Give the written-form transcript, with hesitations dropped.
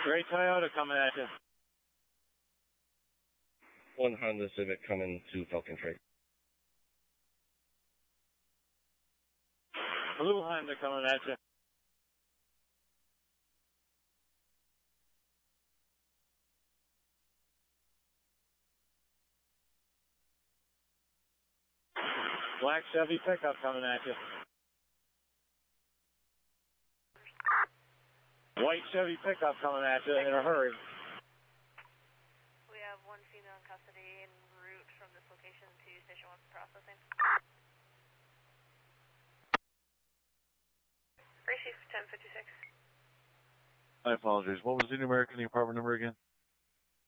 Gray Toyota coming at you. One Honda Civic coming to Falcon Trade. Blue Honda coming at you. Black Chevy pickup coming at you. White Chevy pickup coming at you in a hurry. We have one female in custody en route from this location to Station 1 for processing. Receive 1056. I apologize. What was the numeric in the apartment number again?